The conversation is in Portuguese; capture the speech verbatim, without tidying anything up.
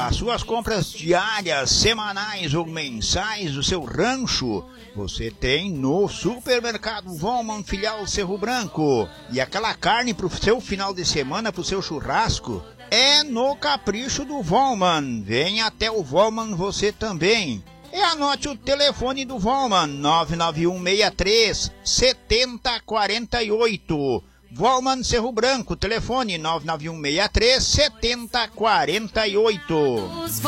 As suas compras diárias, semanais ou mensais do seu rancho, você tem no Supermercado Volman, filial Cerro Branco. E aquela carne pro seu final de semana, pro seu churrasco, é no Capricho do Volman. Vem até o Volman você também. E anote o telefone do Volman, nove nove um seis três sete zero quatro oito. Volman Cerro Branco, telefone nove nove um seis três sete zero quatro oito.